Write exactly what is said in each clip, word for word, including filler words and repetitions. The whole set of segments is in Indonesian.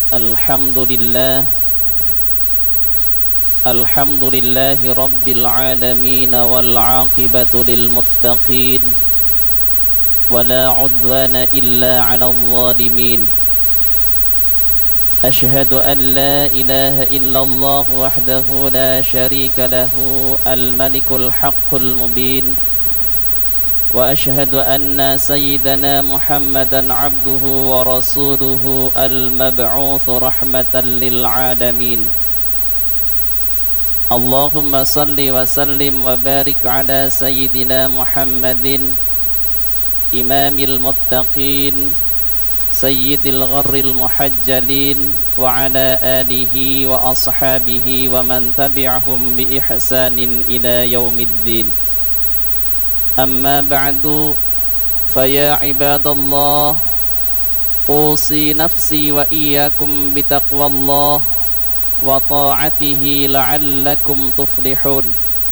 Alhamdulillah Alhamdulillahi Rabbil Alamin wal aqibatu lil muttaqin wala udwana illa 'alal zalimin. Ashhadu an la ilaha illallah wahdahu la syarika lahu al-malikul haqqul mubin. Wa ashhadu anna sayyidana Muhammadan abduhu wa rasuluhu al-mab'utsu rahmatan lil alamin. Allahumma salli wa sallim wa barik ala sayyidina Muhammadin imamil muttaqin sayyidil gharril muhajjalin wa ala alihi wa ashabihi wa man tabi'ahum bi ihsanin ila yaumiddin. Amma ba'du, faya ibadallah, usi nafsi wa iyyakum bitaqwallah wa ta'atihi la'allakum tuflihun.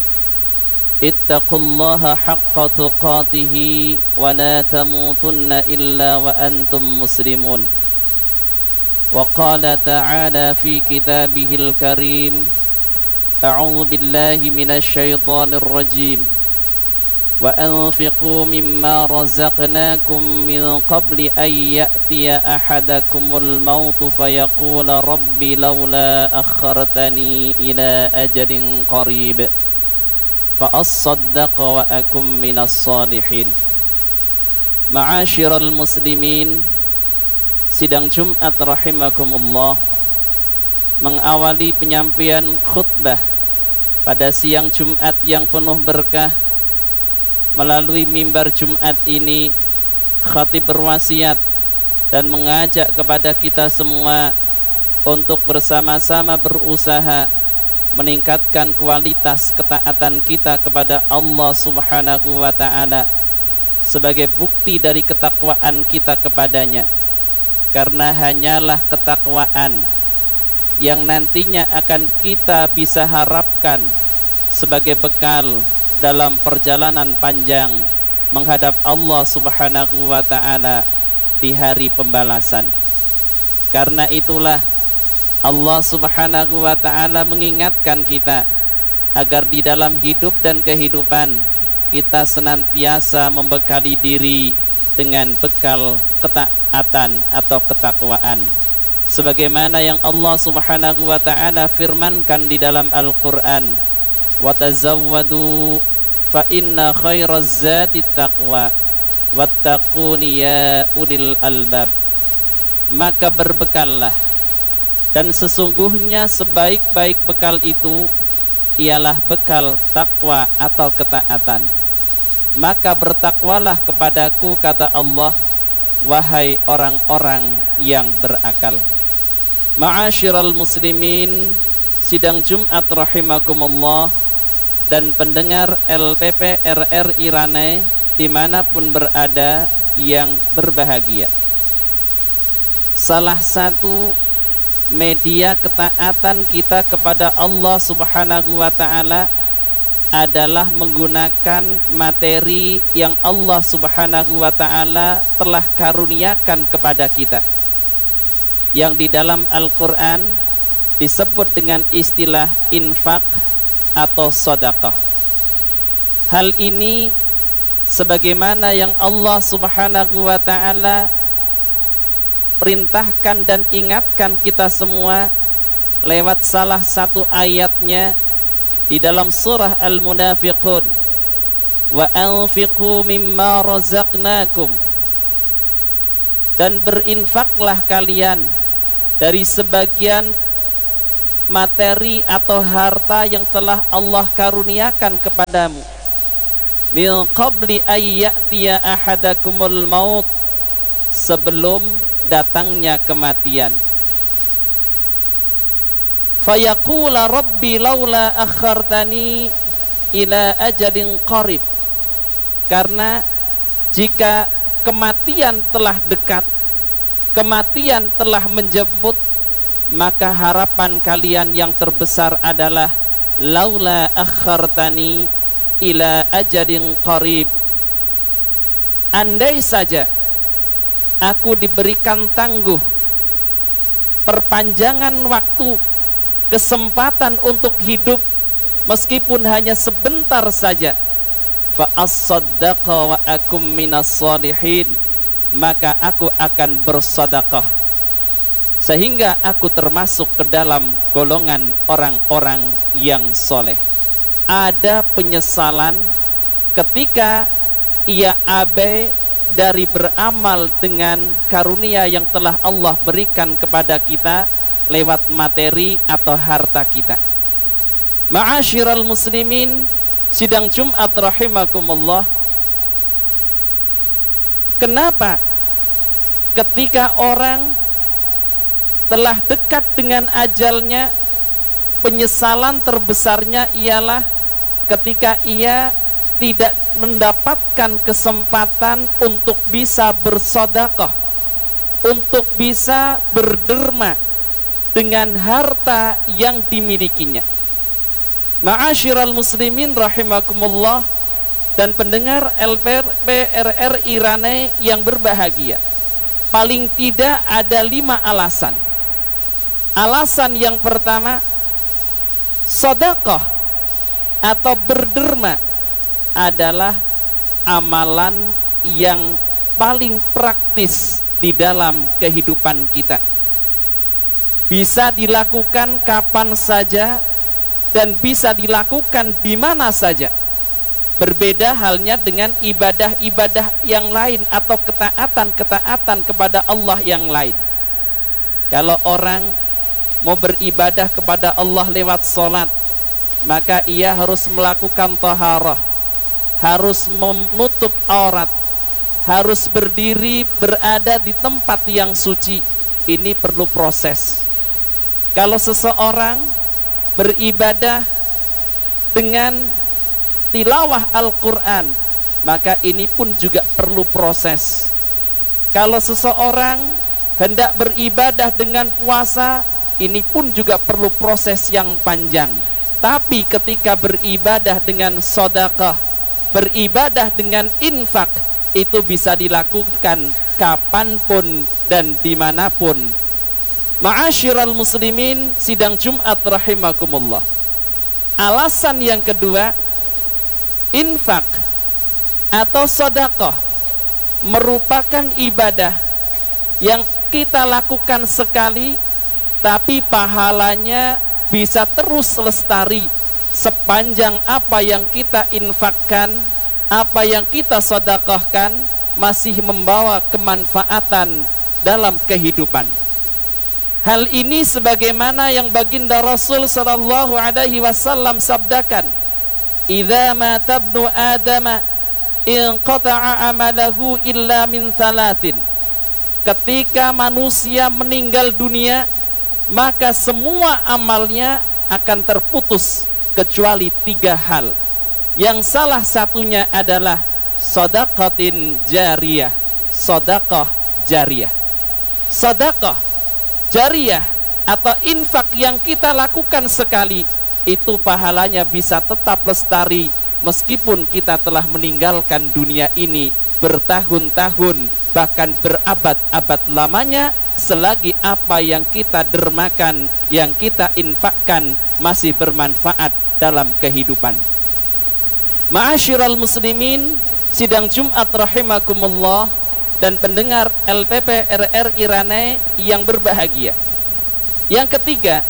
Ittaqullaha haqqa tuqatihi wa la tamutunna illa wa antum muslimun. Wa qala ta'ala fi kitabihil karim, a'udzu billahi minasy syaithanir rajim. Wa anfiqu mimma razaqnakum min qabli an ya'tiya ahadakumul mautu fayaqula rabbi laula akhartani ila ajalin qarib fa as-saddaqa wa akum minas salihin. Ma'asyiral muslimin, sidang Jumat rahimakumullah, mengawali penyampaian khutbah pada siang Jumat yang penuh berkah. Melalui mimbar Jumat ini, khatib berwasiat dan mengajak kepada kita semua untuk bersama-sama berusaha meningkatkan kualitas ketaatan kita kepada Allah Subhanahu wa ta'ala sebagai bukti dari ketakwaan kita kepadanya. Karena hanyalah ketakwaan yang nantinya akan kita bisa harapkan sebagai bekal dalam perjalanan panjang menghadap Allah Subhanahu wa ta'ala di hari pembalasan. Karena itulah Allah Subhanahu wa ta'ala mengingatkan kita agar di dalam hidup dan kehidupan kita senantiasa membekali diri dengan bekal ketaatan atau ketakwaan, sebagaimana yang Allah Subhanahu wa ta'ala firmankan di dalam Al-Qur'an, wa tazawwadu fa inna khairaz zadi taqwa wattaquni ya ulil albab. Maka berbekallah, dan sesungguhnya sebaik-baik bekal itu ialah bekal takwa atau ketaatan. Maka bertakwalah kepadaku, kata Allah, wahai orang-orang yang berakal. Ma'asyiral muslimin, sidang Jumat rahimakumullah dan pendengar L P P R R I Rane dimanapun berada yang berbahagia. Salah satu media ketaatan kita kepada Allah Subhanahu wa ta'ala adalah menggunakan materi yang Allah Subhanahu wa ta'ala telah karuniakan kepada kita, yang di dalam Al-Quran disebut dengan istilah infak atau sedekah. Hal ini sebagaimana yang Allah Subhanahu wa ta'ala perintahkan dan ingatkan kita semua lewat salah satu ayatnya di dalam surah Al-Munafiqun, wa anfiqu mimma razaqnakum, dan berinfaklah kalian dari sebagian materi atau harta yang telah Allah karuniakan kepadamu, min qabli ayyatiya ahadakumul maut, sebelum datangnya kematian. Fayaqula rabbi laula akhartani ila ajalin qarib, karena jika kematian telah dekat, kematian telah menjemput, maka harapan kalian yang terbesar adalah laula akhartani ila ajalin qarib, andai saja aku diberikan tangguh perpanjangan waktu, kesempatan untuk hidup meskipun hanya sebentar saja, fa as-saddaqa wa akum minas shalihin, maka aku akan bersedekah sehingga aku termasuk ke dalam golongan orang-orang yang soleh. Ada penyesalan ketika ia abai dari beramal dengan karunia yang telah Allah berikan kepada kita lewat materi atau harta kita. Ma'asyiral muslimin, sidang Jumat rahimakumullah, kenapa ketika orang telah dekat dengan ajalnya, penyesalan terbesarnya ialah ketika ia tidak mendapatkan kesempatan untuk bisa bersedekah, untuk bisa berderma dengan harta yang dimilikinya. Ma'asyiral muslimin rahimakumullah dan pendengar L P R R I Rane yang berbahagia, paling tidak ada lima alasan. Alasan yang pertama, sedekah atau berderma adalah amalan yang paling praktis di dalam kehidupan kita. Bisa dilakukan kapan saja dan bisa dilakukan di mana saja. Berbeda halnya dengan ibadah-ibadah yang lain atau ketaatan-ketaatan kepada Allah yang lain. Kalau orang mau beribadah kepada Allah lewat sholat, maka ia harus melakukan taharah, harus menutup aurat, harus berdiri berada di tempat yang suci. Ini perlu proses. Kalau seseorang beribadah dengan tilawah Al-Quran, maka ini pun juga perlu proses. Kalau seseorang hendak beribadah dengan puasa, ini pun juga perlu proses yang panjang. Tapi ketika beribadah dengan sedekah, beribadah dengan infak, itu bisa dilakukan kapanpun dan dimanapun. Ma'asyiral muslimin, sidang Jumat rahimakumullah. Alasan yang kedua, infak atau sedekah merupakan ibadah yang kita lakukan sekali, tapi pahalanya bisa terus lestari sepanjang apa yang kita infakkan, apa yang kita sedekahkan masih membawa kemanfaatan dalam kehidupan. Hal ini sebagaimana yang baginda Rasul sallallahu alaihi wasallam sabdakan, "Idza mata ibnu Adam inqata'a amalahu illa min thalathin." Ketika manusia meninggal dunia, maka semua amalnya akan terputus kecuali tiga hal. Yang salah satunya adalah sedekatin jariyah, sedekah jariyah. Sedekah jariyah atau infak yang kita lakukan sekali, itu pahalanya bisa tetap lestari meskipun kita telah meninggalkan dunia ini bertahun-tahun, bahkan berabad-abad lamanya, selagi apa yang kita dermakan, yang kita infakkan masih bermanfaat dalam kehidupan. Ma'asyiral muslimin, sidang Jumat rahimakumullah dan pendengar L P P R R I Rane yang berbahagia. Yang ketiga,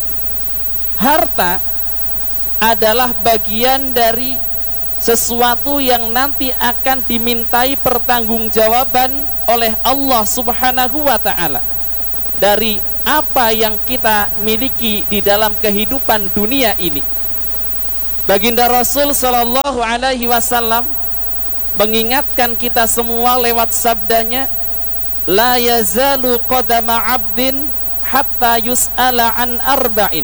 harta adalah bagian dari sesuatu yang nanti akan dimintai pertanggungjawaban oleh Allah Subhanahu wa ta'ala dari apa yang kita miliki di dalam kehidupan dunia ini. Baginda Rasul sallallahu alaihi wasallam mengingatkan kita semua lewat sabdanya, la yazalu qadama abdin hatta yus'ala an arba'in.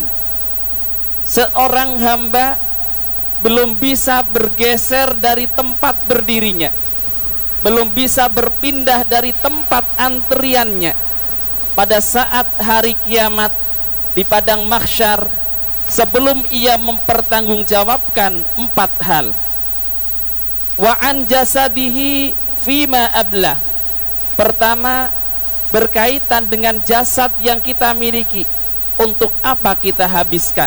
Seorang hamba belum bisa bergeser dari tempat berdirinya, belum bisa berpindah dari tempat antriannya pada saat hari kiamat di padang mahsyar, sebelum ia mempertanggungjawabkan empat hal. Wa an jasadihi fima ablah. Pertama, berkaitan dengan jasad yang kita miliki, untuk apa kita habiskan?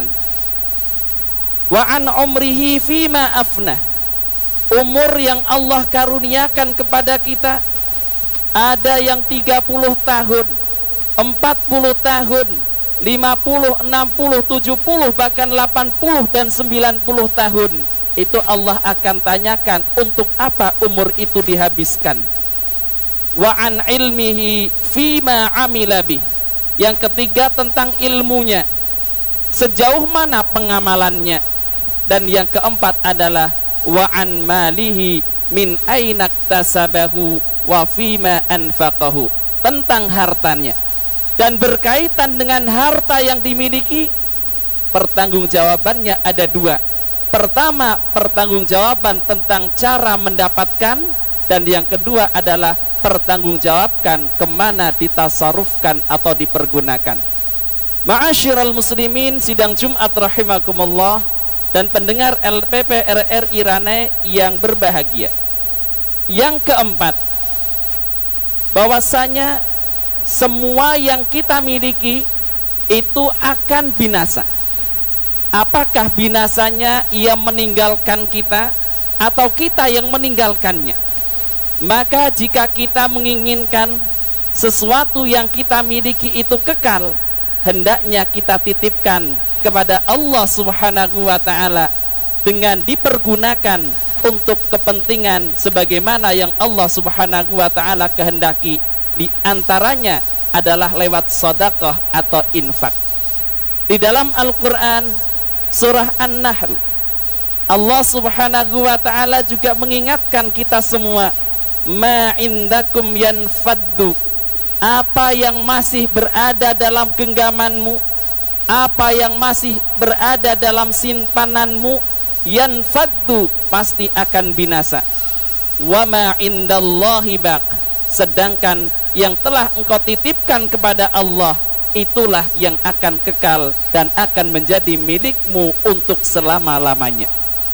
Wa an umrihi fima afnah, umur yang Allah karuniakan kepada kita, ada yang tiga puluh tahun, empat puluh tahun, lima puluh, enam puluh, tujuh puluh, bahkan delapan puluh dan sembilan puluh tahun. Itu Allah akan tanyakan, untuk apa umur itu dihabiskan. Wa an ilmihi fima amila bih, yang ketiga tentang ilmunya, sejauh mana pengamalannya. Dan yang keempat adalah wa an malihi min ainak tasabahu wa fima anfaqahu, tentang hartanya. Dan berkaitan dengan harta yang dimiliki, pertanggungjawabannya ada dua. Pertama, pertanggungjawaban tentang cara mendapatkan, dan yang kedua adalah pertanggungjawabkan kemana ditasarufkan atau dipergunakan. Ma'asyiral muslimin, sidang Jumat rahimakumullah, dan pendengar L P P R R I Rane yang berbahagia. Yang keempat, bahwasanya semua yang kita miliki itu akan binasa. Apakah binasanya ia meninggalkan kita atau kita yang meninggalkannya? Maka jika kita menginginkan sesuatu yang kita miliki itu kekal, hendaknya kita titipkan kepada Allah Subhanahu wa ta'ala dengan dipergunakan untuk kepentingan sebagaimana yang Allah Subhanahu wa ta'ala kehendaki. Di antaranya adalah lewat sedekah atau infak. Di dalam Al-Quran surah An-Nahl, Allah Subhanahu wa ta'ala juga mengingatkan kita semua, ma indakum yanfaddu, apa yang masih berada dalam genggamanmu, apa yang masih berada dalam simpananmu, yanfaddu, pasti akan binasa. Wa ma indallahi baq, sedangkan yang telah engkau titipkan kepada Allah, itulah yang akan kekal dan akan menjadi milikmu untuk selama-lamanya.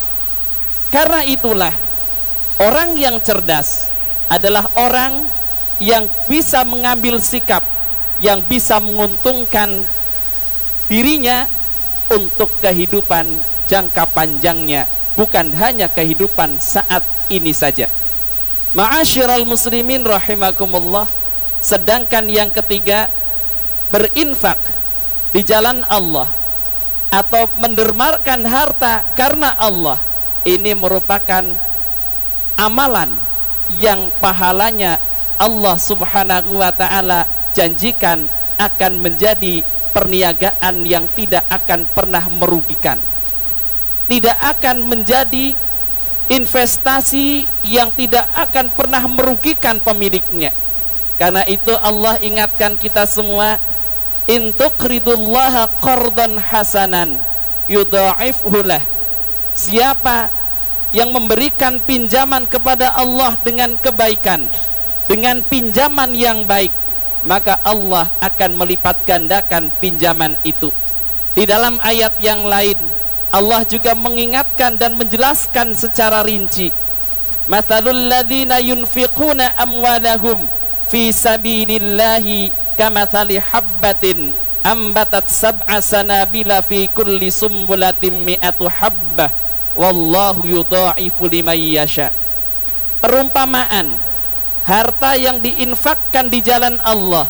Karena itulah, orang yang cerdas adalah orang yang bisa mengambil sikap yang bisa menguntungkan dirinya untuk kehidupan jangka panjangnya, bukan hanya kehidupan saat ini saja. Ma'asyiral muslimin rahimakumullah, sedangkan yang ketiga, berinfak di jalan Allah atau mendermakan harta karena Allah, ini merupakan amalan yang pahalanya Allah Subhanahu wa ta'ala janjikan akan menjadi perniagaan yang tidak akan pernah merugikan, tidak akan menjadi investasi yang tidak akan pernah merugikan pemiliknya. Karena itu Allah ingatkan kita semua, in tuqridullaha qardan hasanan yudha'ifhu lah. Siapa yang memberikan pinjaman kepada Allah dengan kebaikan, dengan pinjaman yang baik, maka Allah akan melipat gandakan pinjaman itu. Di dalam ayat yang lain Allah juga mengingatkan dan menjelaskan secara rinci, mathalul ladzina yunfiquna amwalahum fi sabilillahi kamathali habbatin ambatat sab'a sanabila fi kulli sumbulatin mi'atu habbah wallahu yudha'ifu liman yasha. Perumpamaan harta yang diinfakkan di jalan Allah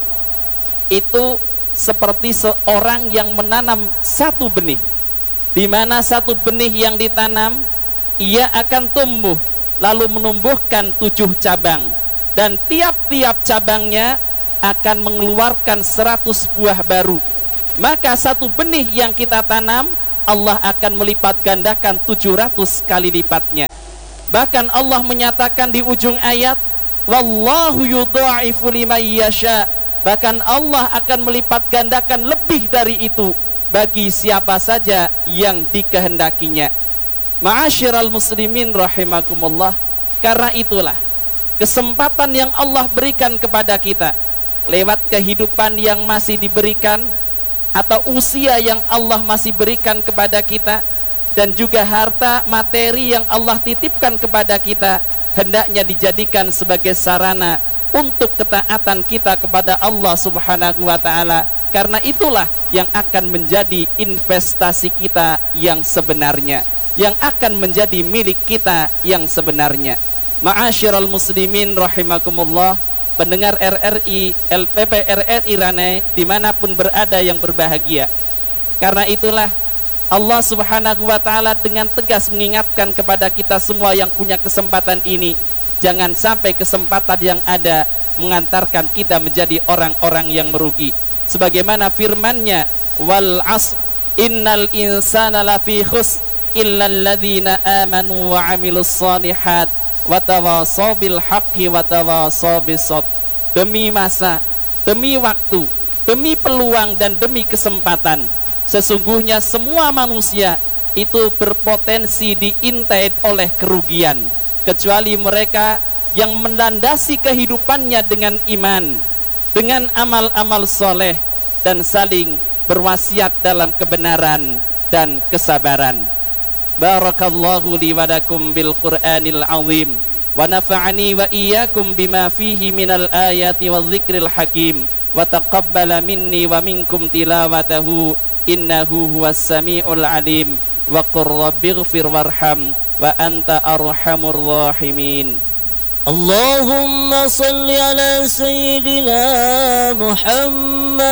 itu seperti seorang yang menanam satu benih, di mana satu benih yang ditanam ia akan tumbuh lalu menumbuhkan tujuh cabang, dan tiap-tiap cabangnya akan mengeluarkan seratus buah baru. Maka satu benih yang kita tanam Allah akan melipat gandakan tujuh ratus kali lipatnya. Bahkan Allah menyatakan di ujung ayat, wallahu yudha'ifu liman yasha, bahkan Allah akan melipat gandakan lebih dari itu bagi siapa saja yang dikehendakinya. Ma'asyiral muslimin rahimakumullah, karena itulah kesempatan yang Allah berikan kepada kita lewat kehidupan yang masih diberikan atau usia yang Allah masih berikan kepada kita, dan juga harta materi yang Allah titipkan kepada kita, hendaknya dijadikan sebagai sarana untuk ketaatan kita kepada Allah Subhanahu wa taala, karena itulah yang akan menjadi investasi kita yang sebenarnya, yang akan menjadi milik kita yang sebenarnya. Ma'asyiral muslimin rahimakumullah, pendengar R R I, L P P R R I Ranai dimanapun berada yang berbahagia. Karena itulah Allah Subhanahu wa taala dengan tegas mengingatkan kepada kita semua yang punya kesempatan ini, jangan sampai kesempatan yang ada mengantarkan kita menjadi orang-orang yang merugi. Sebagaimana firman-Nya, wal asr innal insana lafi khusr illal ladzina amanu wa amilus shalihat wa tawasaw bil haqqi wa tawasaw bis sabr. Demi masa, demi waktu, demi peluang dan demi kesempatan, sesungguhnya semua manusia itu berpotensi diintai oleh kerugian, kecuali mereka yang melandasi kehidupannya dengan iman, dengan amal-amal soleh, dan saling berwasiat dalam kebenaran dan kesabaran. Barakallahu li wa lakum bil Qur'anil azim, wa nafa'ani wa iyyakum bima fihi minal ayati wal dzikril hakim, wa taqabbala minni wa minkum tilawatahu innahu huwas samiul alim, wa qur rabbighfir warham wa anta arhamur rahimin. Allahumma salli ala sayyidina Muhammad